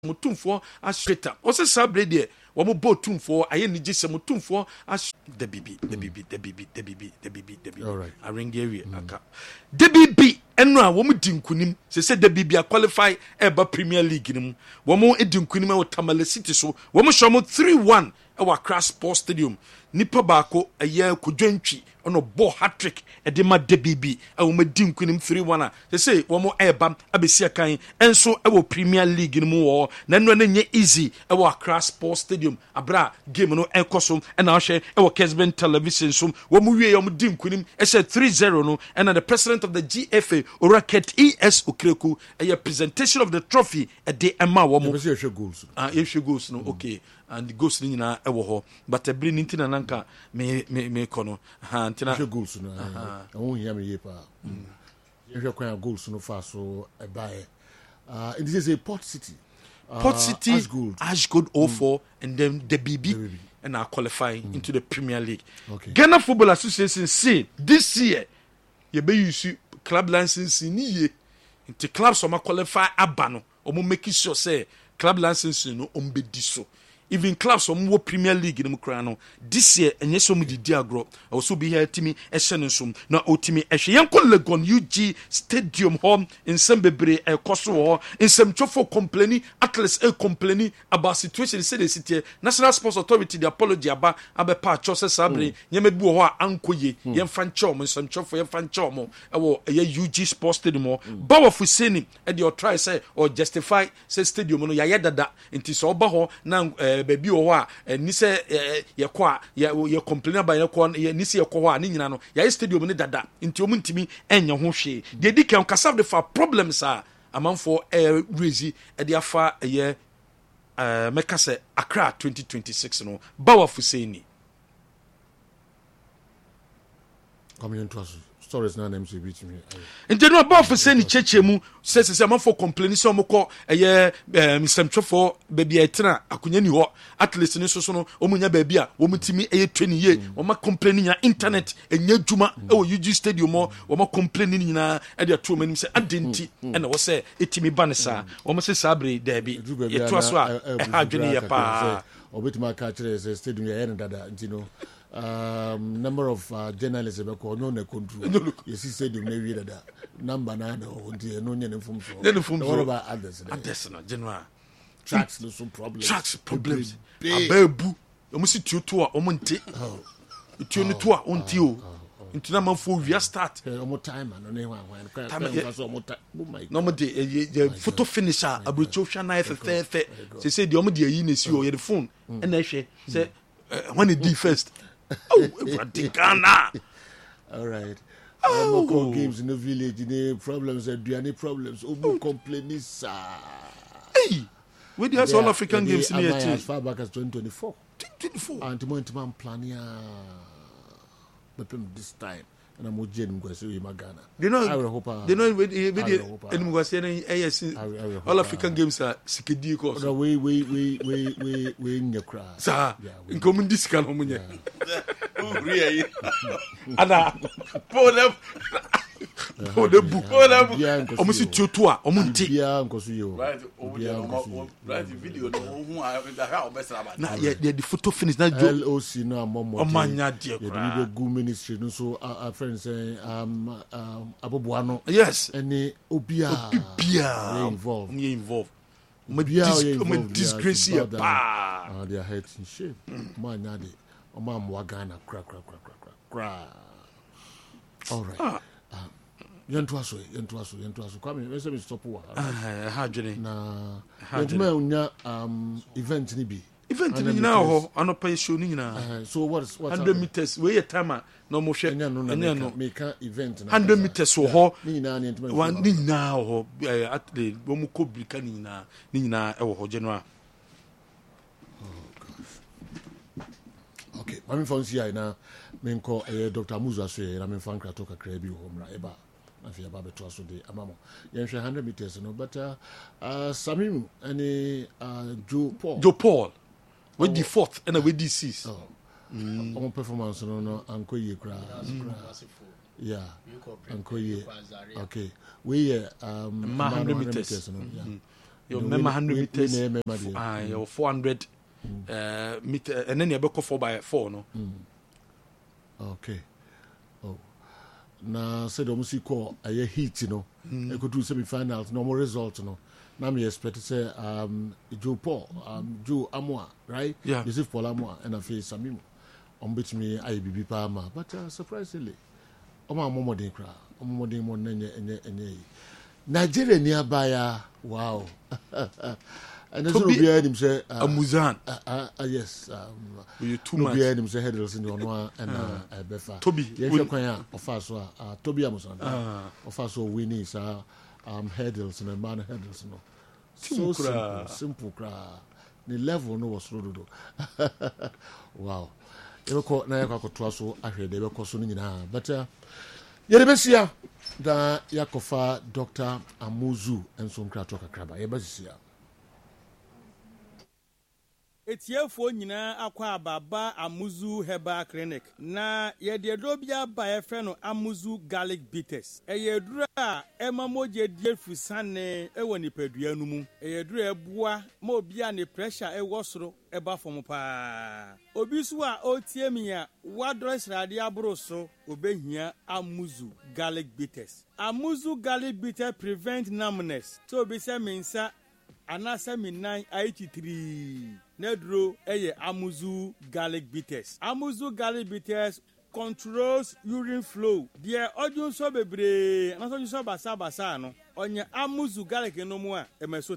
mutumfo asheta ose sabre de wo mo botumfo aye ni gye mutumfo the bibi all right arengewe aka the bibi eno a wo mo dinkunim se the bibi a qualify eba Premier League nim wo mo edinkunim e Tamale City so wo mo shomo 3-1 e wa Accra Sports Stadium nipa baako eye kodwantwi ono bo hat-trick e de ma the bibi e wo mo dinkunim 3-1 a se wo mo eba abesi akan enso e wo Premier League nim wo na no na nye easy e wo Accra Sports Stadium abra game no enkoso e na hwe e wo Kesben Television so wo mo wie yo mo dinkunim e se 3-0 no and the president of the GFA Oraket ES Okreku a presentation of the trophy a day Emma womo goals goals no okay and the goals ni na e wo ho but a bring ntina nanka me kono ha ntina goals no won hear me yepa if you can goals no fast so e buy it is a Port City Ash Gold 04 and then the BB and are qualifying into the Premier League. Okay. Ghana Football Association say this year you be use club license ni ye into clubs so ma qualify abano or make sure say club license no ombedi so even clubs so mo Premier League no kra no this year enye so mo didi agro also be here timi ehye nsum na otimi ehye yenko Legon UG Stadium home in Sembebre ekoso ho in Semchofo complaining athletes complaining about situation say the city National Sports Authority the apology aba pa chose sabre nyeme bi ho a ankoye yemfa nchom Semchofo yemfa nchom ewo UG Sports Stadium ho powerful seni e dey try say or justify say stadium no ya dada nti so oba ho na baby o ho a ni se ye ko a ye complain about ye ko ni se ye ko ho a ni nyina no ya stadium ni dada nti omu ntimi enye ho hwe de di kan kasa de fa problems a amanfo raise e de afa ye meka se Accra 2026 no bawa fuseni coming to us stories na name say beat me nti no bawa fuseni chechemu se amanfo complain se omko ye Semchofo baby etena akunya ni ho at least ni so no omunya baby a wo mutimi eye 20 ye wo ma complain nya internet enya djuma e wo UG Stadium wo ma complain ni nyina e de to manim se adenti e na wo se etimi banesa wo ma se sabre dabi ye to aso a adwene ye pa obetima ka kire se stadium ye na dada nti no number of journalists be ko no na control you see stadium na wi dada number na no nti no nya ne fum so what about others no general tracks problems abebu omusi tutu a omunte tutu to a onti o ntina manfo wi start omo time no ne wan so omo time no mo de photo finisher abrocho hwa na fe say de omo de yi na si o ye the phone na hwe say when it do first Ghana all right local games in the village the problems omo complaining sir hey we dey All African games in here as far back as 2024 and mo plan but this time and I'm with Jen go say Ghana they know with enum go say AS All African games are sikedi course no we nyakra sir nkom disika no munye ana problem the book omusi tutu a omunti bia nkoso yo right video no hu a obesra ba na ye the photo finish na LOC no amomo omanya de kra the go ministry no so our friends say aboboano yes any obia involved disgrace pa they are hating shame man na de omamwa Ghana kra all right yentu aso kwame we say me stop wa ha dwene na yentu unya event ni nyina ho anopa show ni nyina so what's 100 meters we ye time no mo hwe no make event na 100 meters ho ni nyina ni nyina ho at the wo mu kobrika ni nyina e wo ho general okay mami fancy ai na menko Dr. Musa so na men fan kra to kakra bi ho mra eba afia ba beto aso de amamo yen hwe 100 meters no but Samim any Joe Paul with the fourth and with the sixth on performance no ankoye kra yeah ankoye okay we 100 meters no yeah your member 100 meters your 400 meter and then you be 4x4 no okay oh na said almost call a heat no I could do semi-finals no more result no now me expect to say Joe Paul Joe Amoa right Joseph Paul Amoa and a face Samim on bit me IBB Palma but surprisingly Momo de cra Momo de mon enye Nigeria nearby wow and there's no behind him say Amuzan yes you too much behind him say headers in one and Befa Toby you kwanya ofaso Toby Amuzan ofaso winning hurdles and man hurdles no so simple cra the level no was rodo wow you ko na yakwa to so ahwede be ko so nyina but yerebesia da yakofa Dr. Amuzu enso nkra to kakraba yebesia Etiefo nyina akwa ababa Amuzu Herbal Clinic na yededro bia ba efe no Amuzu Garlic Bitters eyedura a emamoje die fusane ewo nipadua nu mu eyedura ebua ma obi a ne pressure ewo soro eba fom pa obi su a otie mi a wadro srade abro so obehia Amuzu Garlic Bitters. Amuzu Garlic Bitters prevent numbness so obi se mensa anasa minan 83 nedro eye Amuzu Garlic Bitters. Amuzu Garlic Bitters controls urine flow. The odun so bebre, anaso so basa no. Onye Amuzu Garlic no mo a emeso